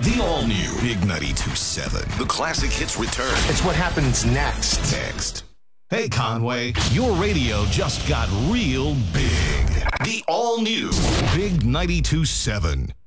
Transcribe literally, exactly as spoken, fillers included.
The all-new Big ninety-two point seven. The classic hits return. It's what happens next. Next. Hey, Conway, your radio just got real big. The all-new Big ninety-two point seven.